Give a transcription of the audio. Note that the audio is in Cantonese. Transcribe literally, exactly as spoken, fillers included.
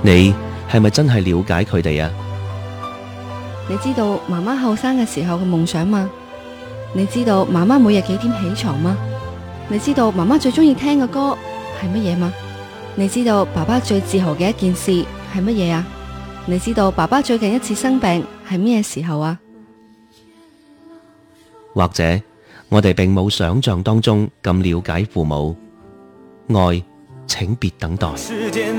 你係咪真係了解佢哋啊？ 你知道媽媽後生嘅時候嘅夢想嗎？你知道媽媽每日幾點起床嗎？你知道媽媽最中意聽嘅歌係乜嘢嗎？你知道爸爸最自豪嘅一件事係乜嘢啊？你知道爸爸最近一次生病係咩時候啊？ 或者我哋並冇想象當中咁了解父母，愛，請別等待。